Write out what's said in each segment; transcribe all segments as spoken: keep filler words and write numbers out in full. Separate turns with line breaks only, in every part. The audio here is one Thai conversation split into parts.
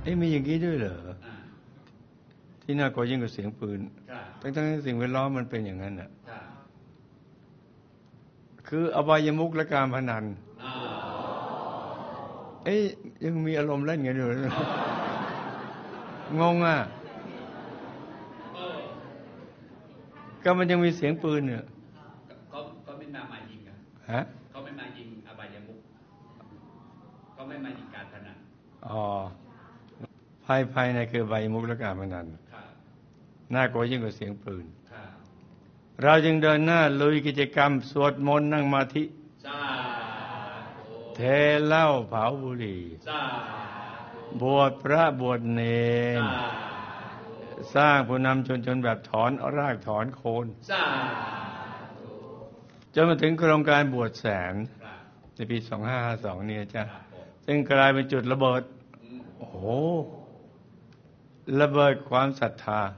อ๊ะมีอย่างนี้ด้วยเหรอที่น่ากลัวยิ่งกว่าเสียงปืนทั้งๆที่สิ่งแวดล้อมมันเป็นอย่างนั้นน่ะคืออบายมุขและการพนันเอ๊ะยังมีอารมณ์เล่นกันอยู่งงอ่ะก็มันยังมีเสียงปืนเนี่ย
เขาเขาไม่มามายิงอ่ะ
ฮะ
เขาไม่มายิงอบายมุขเขาไม่มายิงการพนัน
อ๋อภายภายในคืออบายมุขและการพนันน่ากลัวยิ่งกว่าเสียงปืนเราจึงเดินหน้าลุยกิจกรรมสวดมนต์นั่งสมาธิเทเหล้าเผาบุหรี่บวชพระบวชเณรสร้างผู้นำชนชนแบบถอนรากถอนโคนจนมาถึงโครงการบวชแสนในปีสองห้าห้าสองเนี่ยจ้ะซึ่งกลายเป็นจุดระเบิดโอ้โหระเบิดความศรัทธา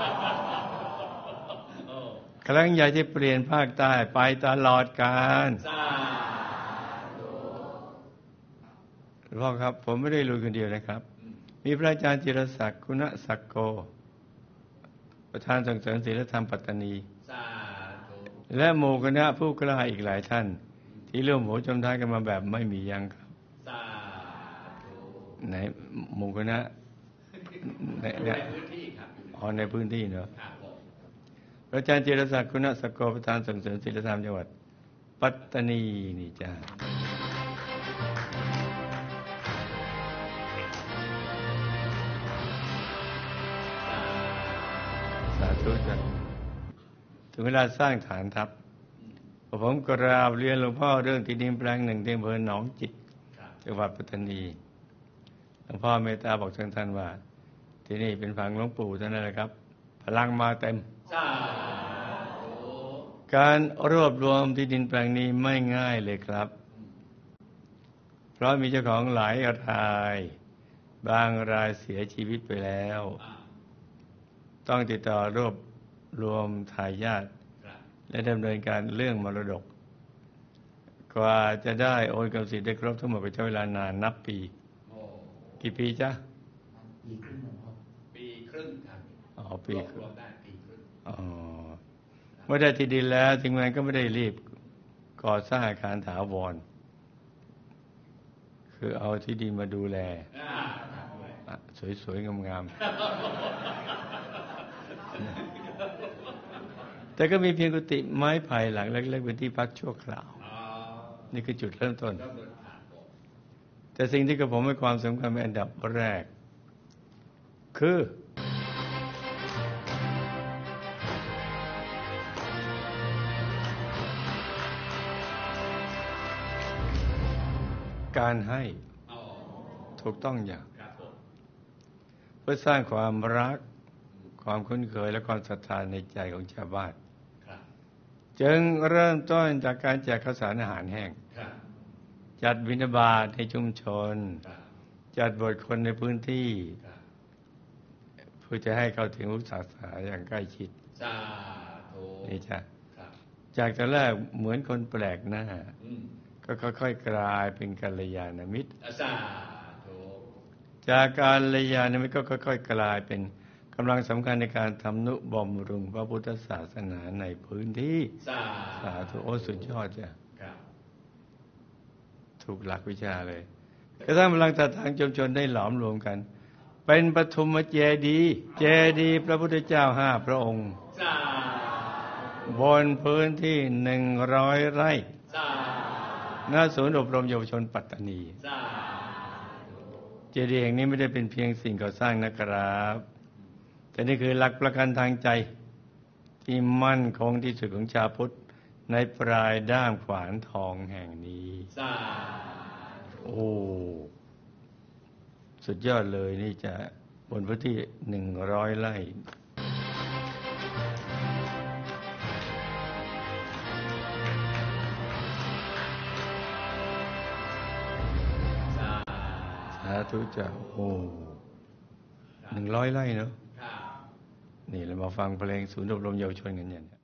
ครั้งใหญ่ที่เปลี่ยนภาคใต้ไปตลอดกาลหลวงพ่อครับผมไม่ได้ลุยคนเดียวนะครับมีพระอาจารย์จิรศักดิ์คุณศักโกประธานส่งเสริมศีลธรรมปัตตานีและหมู่คณะผู้กล้าอีกหลายท่านที่ร่วมหัวจมท้ายกันมาแบบไม่มียั้งครับในหมู่คณะในพื้นที่ครับอ๋อในพื้นที่เนอะพระอาจารย์จิรศักดิ์คุณศักโกประธานส่งเสริมศีลธรรมจังหวัดปัตตานีนี่จ้าสาธุจ้ะถึงเวลาสร้างฐานทัพผมกราบเรียนหลวงพ่อเรื่องที่ดินแปลงหนึ่งที่อำเภอหนองจิกจังหวัดปัตตานีหลวงพ่อเมตตาบอกท่านว่าที่นี่เป็นฝั่งหลวงปู่เท่านั้นแหละครับพลังมาเต็มการรวบรวมที่ดินแปลงนี้ไม่ง่ายเลยครับเพราะมีเจ้าของหลายรายบางรายเสียชีวิตไปแล้วต้องติดต่อรวบรวมทายาทและดำเนินการเรื่องมรดกกว่าจะได้โอนกรรมสิทธิ์ได้ครบทั้งหมดไปใช้เวลานานนับปีกี่ปีจ๊ะ
ปีครึ่งปีครึ่งครับ
อ๋อปีครึ่ง
ได้ปีครึ่ง
อ๋อเมื่อได้ที่ดินแล้วถึงแม้ก็ไม่ได้รีบก่อสร้างอาคารถาวรคือเอาที่ดินมาดูแลสวยๆงามๆแต่ก็มีเพียงกุฏิไม้ไผ่หลังเล็กๆเป็นที่พักชั่วคราวนี่คือจุดเริ่มต้นแต่สิ่งที่กระผมให้ความสำคัญเป็นอันดับแรกคือการให้ถูกต้องอย่างเพื่อสร้างความรักความคุ้นเคยและความศรัทธาในใจของชาวบ้านจึงเริ่มต้นจากการแจกข้าวสารอาหารแห้งจัดบิณฑบาตในชุมชนจัดบวชคนในพื้นที่เพื่อจะให้เข้าถึงพุทธศาสนาอย่างใกล้ชิดนี่จ้ะจากตอนแรกเหมือนคนแปลกหน้าก็ค่อยๆกลายเป็นกัลยาณมิตรจากกัลยาณมิตรก็ค่อยๆกลายเป็นกำลังสำคัญในการทำนุบำรุงพระพุทธศาสนาในพื้นที่สาธุโอ้สุดยอดจ้ะถูกหลักวิชาเลยกระทั่งพลังศรัทธาชุมชนได้หลอมรวมกันเป็นปฐมเจดีย์เจดีย์พระพุทธเจ้าห้าพระองค์บนพื้นที่หนึ่งร้อยไร่ณศูนย์อบรมเยาวชนปัตตานีเจดีย์แห่งนี้ไม่ได้เป็นเพียงสิ่งก่อสร้างนะครับแต่นี่คือหลักประกันทางใจที่มั่นคงที่สุดของชาวพุทธในปลายด้ามขวานทองแห่งนี้โอ้สุดยอดเลยนี่จะบนพื้นที่หนึ่งร้อยไร่สาธุจ้ะโอ้หนึ่งร้อยไร่เนาะนี่เรามาฟังเพลงศูนย์อบรมเยาวชนกันอย่างนี้